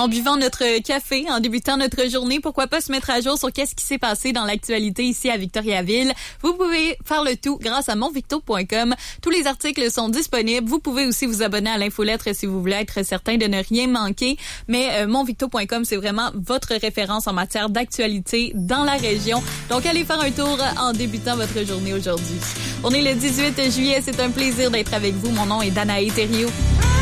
En buvant notre café, en débutant notre journée, pourquoi pas se mettre à jour sur qu'est-ce qui s'est passé dans l'actualité ici à Victoriaville. Vous pouvez faire le tout grâce à monvicto.com. Tous les articles sont disponibles. Vous pouvez aussi vous abonner à l'infolettre si vous voulez être certain de ne rien manquer. Mais monvicto.com, c'est vraiment votre référence en matière d'actualité dans la région. Donc, allez faire un tour en débutant votre journée aujourd'hui. On est le 18 juillet. C'est un plaisir d'être avec vous. Mon nom est Danae Thériault.